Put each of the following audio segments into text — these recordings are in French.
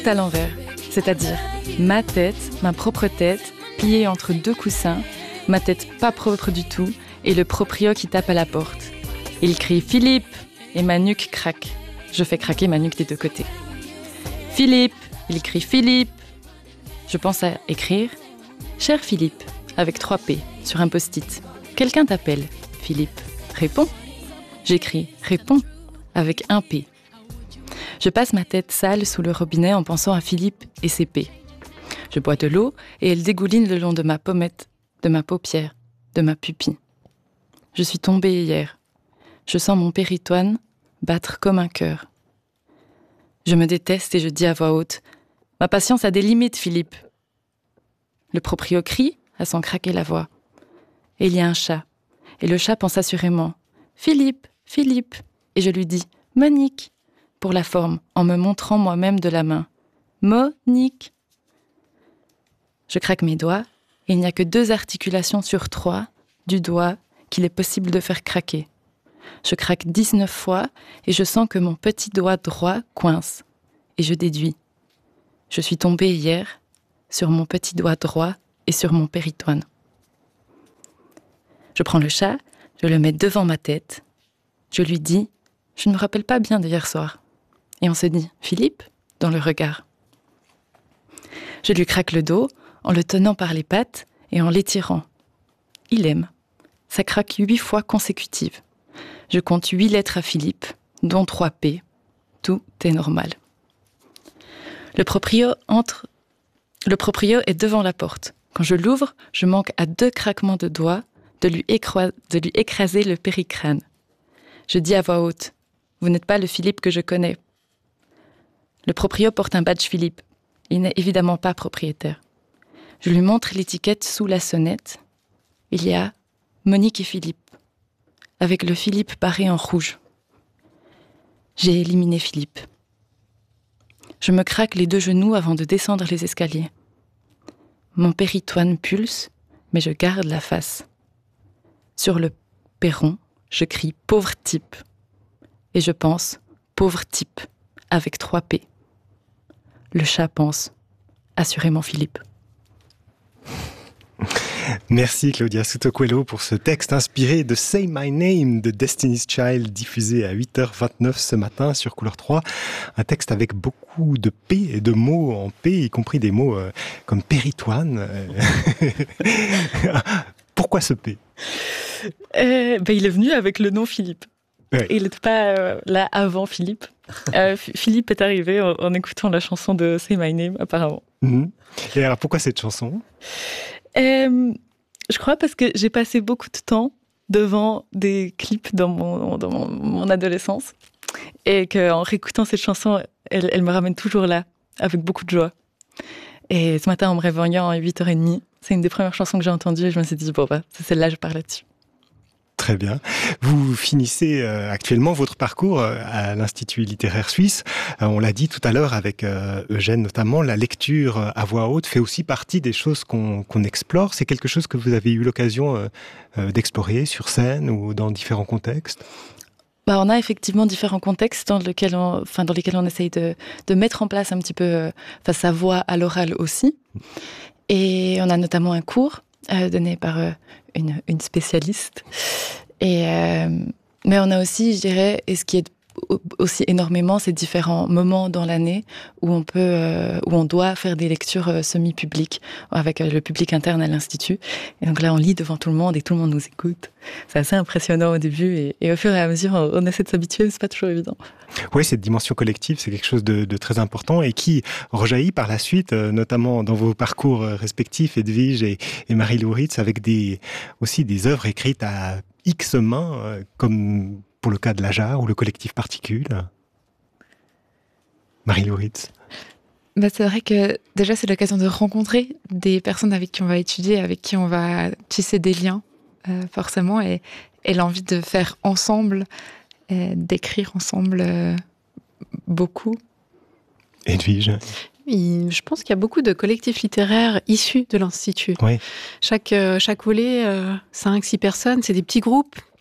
à l'envers, c'est-à-dire ma tête, ma propre tête, pliée entre deux coussins, ma tête pas propre du tout, et le proprio qui tape à la porte. Il crie « Philippe !» et ma nuque craque. Je fais craquer ma nuque des deux côtés. « Philippe !» Il crie « Philippe !» Je pense à écrire « Cher Philippe !» avec 3 P sur un post-it. Quelqu'un t'appelle. Philippe. Réponds. J'écris « Réponds !» avec 1 P. Je passe ma tête sale sous le robinet en pensant à Philippe et ses P. Je bois de l'eau et elle dégouline le long de ma pommette, de ma paupière, de ma pupille. Je suis tombée hier. Je sens mon péritoine battre comme un cœur. Je me déteste et je dis à voix haute « Ma patience a des limites, Philippe !» Le proprio crie à s'en craquer la voix. Et il y a un chat. Et le chat pense assurément « Philippe, Philippe !» Et je lui dis « Monique !» pour la forme, en me montrant moi-même de la main. « Monique !» Je craque mes doigts et il n'y a que 2 articulations sur 3 du doigt qu'il est possible de faire craquer. Je craque 19 fois et je sens que mon petit doigt droit coince. Et je déduis. Je suis tombée hier sur mon petit doigt droit et sur mon péritoine. Je prends le chat, je le mets devant ma tête. Je lui dis « Je ne me rappelle pas bien d'hier soir ». Et on se dit « Philippe ?» dans le regard. Je lui craque le dos en le tenant par les pattes et en l'étirant. Il aime. Ça craque 8 fois consécutives. Je compte 8 lettres à Philippe, dont 3 P. Tout est normal. Le proprio est devant la porte. Quand je l'ouvre, je manque à 2 craquements de doigts de lui écraser le péricrâne. Je dis à voix haute « Vous n'êtes pas le Philippe que je connais ». Le proprio porte un badge Philippe. Il n'est évidemment pas propriétaire. Je lui montre l'étiquette sous la sonnette. Il y a Monique et Philippe, avec le Philippe barré en rouge. J'ai éliminé Philippe. Je me craque les 2 genoux avant de descendre les escaliers. Mon péritoine pulse, mais je garde la face. Sur le perron, je crie « Pauvre type !» et je pense « Pauvre type !» avec 3 P. Le chat pense « Assurément Philippe !» Merci Claudia Souto-Coelho pour ce texte inspiré de Say My Name de Destiny's Child, diffusé à 8h29 ce matin sur Couleur 3. Un texte avec beaucoup de P et de mots en P, y compris des mots comme péritoine. Pourquoi ce P ? Il est venu avec le nom Philippe. Ouais. Il n'était pas là avant Philippe. Philippe est arrivé en écoutant la chanson de Say My Name, apparemment. Mmh. Et alors, pourquoi cette chanson ? Je crois parce que j'ai passé beaucoup de temps devant des clips dans mon adolescence et qu'en réécoutant cette chanson, elle me ramène toujours là, avec beaucoup de joie. Et ce matin, en me réveillant à 8h30, c'est une des premières chansons que j'ai entendues et je me suis dit, c'est celle-là, je pars là-dessus. Très bien. Vous finissez actuellement votre parcours à l'Institut littéraire suisse. On l'a dit tout à l'heure avec Eugène notamment, la lecture à voix haute fait aussi partie des choses qu'on explore. C'est quelque chose que vous avez eu l'occasion d'explorer sur scène ou dans différents contextes ? On a effectivement différents contextes dans lesquels on essaye de mettre en place un petit peu sa voix à l'oral aussi. Et on a notamment un cours donné par une spécialiste. Mais on a aussi, je dirais, et ce qui est aussi énormément, c'est différents moments dans l'année où on doit faire des lectures semi-publiques avec le public interne à l'Institut. Et donc là, on lit devant tout le monde et tout le monde nous écoute. C'est assez impressionnant au début et au fur et à mesure, on essaie de s'habituer, c'est pas toujours évident. Oui, cette dimension collective, c'est quelque chose de très important et qui rejaillit par la suite, notamment dans vos parcours respectifs, Edwige et Marie-Lou Ritz, avec aussi des œuvres écrites à X mains, comme pour le cas de l'Ajar ou le collectif Particule. Marie-Lou Ritz. C'est vrai que déjà, c'est l'occasion de rencontrer des personnes avec qui on va étudier, avec qui on va tisser des liens, forcément, et l'envie de faire ensemble, d'écrire ensemble beaucoup. Edwige. Je pense qu'il y a beaucoup de collectifs littéraires issus de l'Institut. Oui. Chaque volet, 5-6 personnes, c'est des petits groupes.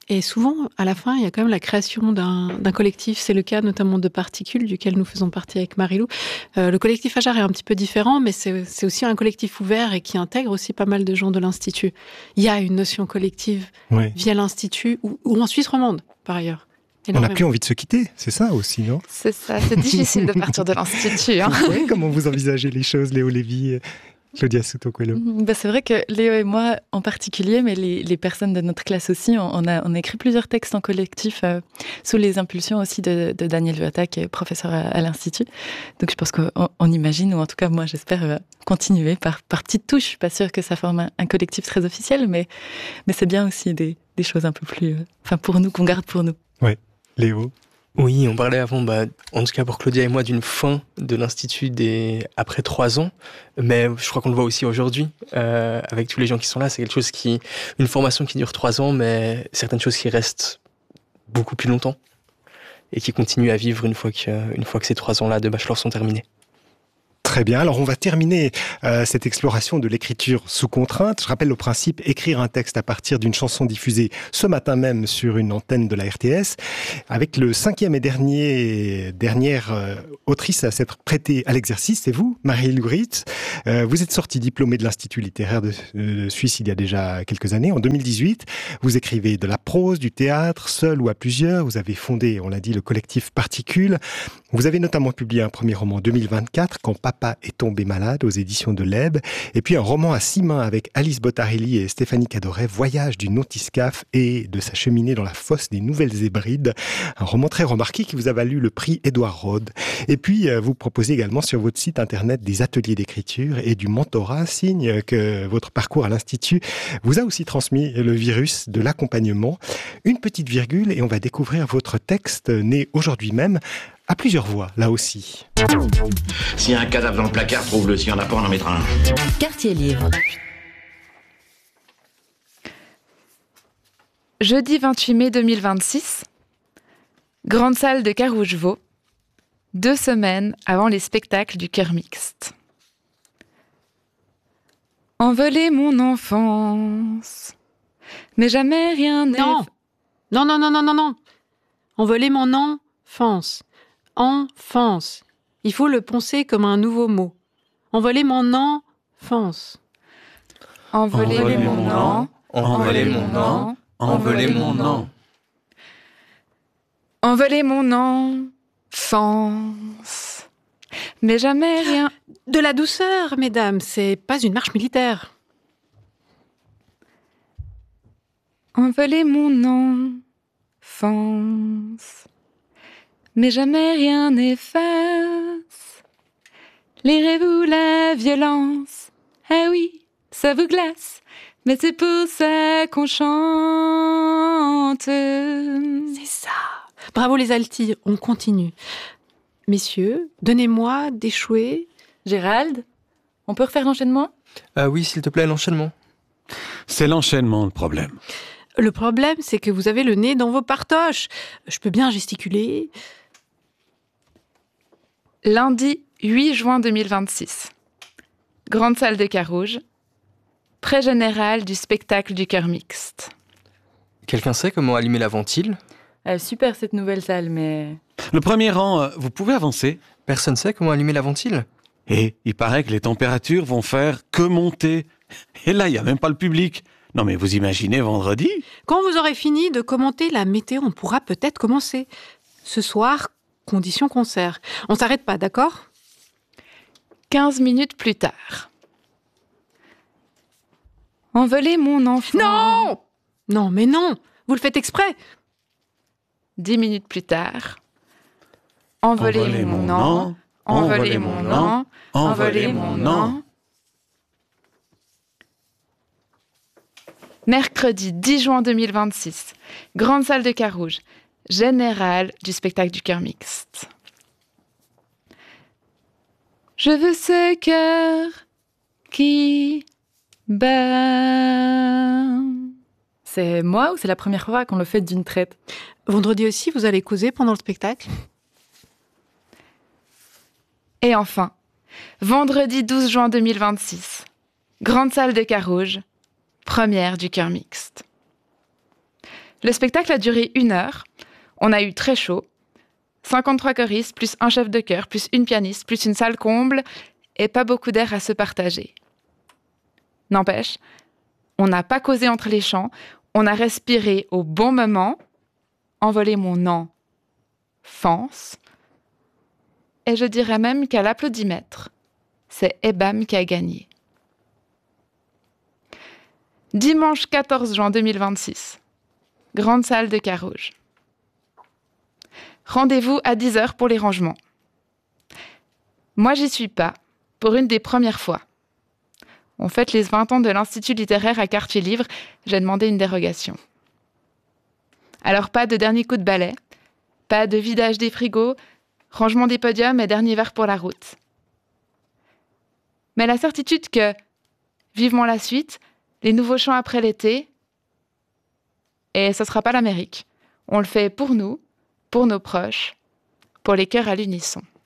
Et souvent, à la fin, il y a quand même la création d'un collectif. C'est le cas notamment de Particules, duquel nous faisons partie avec Marie-Lou. Le collectif Ajar est un petit peu différent, mais c'est aussi un collectif ouvert et qui intègre aussi pas mal de gens de l'Institut. Il y a une notion collective via l'Institut, ou en Suisse romande, par ailleurs. On n'a plus envie de se quitter, c'est ça aussi, non? C'est ça, c'est difficile de partir de l'Institut. Hein. Oui, comment vous envisagez les choses, Léo Lévy, Claudia Souto-Coelho? C'est vrai que Léo et moi en particulier, mais les personnes de notre classe aussi, on a écrit plusieurs textes en collectif sous les impulsions aussi de Daniel Vuata, qui est professeur à l'Institut. Donc je pense qu'on imagine, ou en tout cas moi j'espère continuer par petites touches. Je suis pas sûre que ça forme un collectif très officiel, mais c'est bien aussi des choses un peu plus... pour nous, qu'on garde pour nous. Oui, Léo? Oui, on parlait avant, en tout cas pour Claudia et moi, d'une fin de l'Institut après 3 ans. Mais je crois qu'on le voit aussi aujourd'hui, avec tous les gens qui sont là. C'est une formation qui dure 3 ans, mais certaines choses qui restent beaucoup plus longtemps et qui continuent à vivre une fois que ces 3 ans-là de bachelor sont terminés. Très bien, alors on va terminer cette exploration de l'écriture sous contrainte. Je rappelle le principe, écrire un texte à partir d'une chanson diffusée ce matin même sur une antenne de la RTS, avec le 5e et dernière autrice à s'être prêtée à l'exercice, c'est vous, Marie Louritz. Vous êtes sortie diplômée de l'Institut littéraire de Suisse il y a déjà quelques années, en 2018. Vous écrivez de la prose, du théâtre, seul ou à plusieurs. Vous avez fondé, on l'a dit, le collectif Particules. Vous avez notamment publié un premier roman en 2024, Quand Papa est tombé malade, aux éditions de l'Eb, et puis un roman à 6 mains avec Alice Bottarelli et Stéphanie Cadoret, Voyage du Nautiscaf et de sa cheminée dans la fosse des Nouvelles Hébrides, un roman très remarqué qui vous a valu le prix Édouard Rode. Et puis, vous proposez également sur votre site internet des ateliers d'écriture et du mentorat, signe que votre parcours à l'Institut vous a aussi transmis le virus de l'accompagnement. Une petite virgule et on va découvrir votre texte né aujourd'hui même, à plusieurs voix, là aussi. S'il y a un cadavre dans le placard, trouve-le. S'il n'y en a pas, on en mettra un. Quartier Livre. Jeudi 28 mai 2026, grande salle de Carouge-Vaux, 2 semaines avant les spectacles du Chœur Mixte. Envoler mon enfance, mais jamais rien n'est... Non. Envoler mon enfance. Enfance. Il faut le poncer comme un nouveau mot. Envoler mon enfance. Envoler mon an. Envoler mon an. Envoler mon an. Envoler mon enfance. Mais jamais rien... De la douceur, mesdames, c'est pas une marche militaire. Envoler mon enfance. Mais jamais rien n'efface l'irez-vous la violence. Ah oui, ça vous glace, mais c'est pour ça qu'on chante. C'est ça. Bravo les altis, on continue. Messieurs, donnez-moi d'échouer. Gérald, on peut refaire l'enchaînement? Oui, s'il te plaît, l'enchaînement. C'est l'enchaînement le problème. Le problème, c'est que vous avez le nez dans vos partoches. Je peux bien gesticuler. Lundi 8 juin 2026. Grande salle de Carouge. Pré général du spectacle du Chœur Mixte. Quelqu'un sait comment allumer la ventile? Super cette nouvelle salle, mais... Le premier rang, vous pouvez avancer? Personne sait comment allumer la ventile? Et il paraît que les températures vont faire que monter. Et là, il n'y a même pas le public. Non mais vous imaginez vendredi? Quand vous aurez fini de commenter la météo, on pourra peut-être commencer. Ce soir, condition concert. On s'arrête pas, d'accord? 15 minutes plus tard. Envoler mon enfant. Non! Non, mais non! Vous le faites exprès! 10 minutes plus tard. Envoler mon an. Envoler mon an. Envoler mon an. Mercredi 10 juin 2026. Grande salle de Carouge. Général du spectacle du Chœur Mixte. Je veux ce cœur qui bat. C'est moi ou c'est la première fois qu'on le fait d'une traite? Vendredi aussi, vous allez causer pendant le spectacle? Et enfin, vendredi 12 juin 2026. Grande salle de Carouge. Première du Chœur Mixte. Le spectacle a duré 1 heure. On a eu très chaud. 53 choristes, plus un chef de chœur, plus une pianiste, plus une salle comble, et pas beaucoup d'air à se partager. N'empêche, on n'a pas causé entre les chants, on a respiré au bon moment, envolé mon enfance, et je dirais même qu'à l'applaudimètre, c'est EBAM qui a gagné. Dimanche 14 juin 2026, grande salle de Carouge. Rendez-vous à 10h pour les rangements. Moi, j'y suis pas, pour une des premières fois. On fête les 20 ans de l'Institut littéraire à Quartier-Livre, j'ai demandé une dérogation. Alors pas de dernier coup de balai, pas de vidage des frigos, rangement des podiums et dernier verre pour la route. Mais la certitude que, vivement la suite, les nouveaux chants après l'été, et ce sera pas l'Amérique. On le fait pour nous, pour nos proches, pour les chœurs à l'unisson.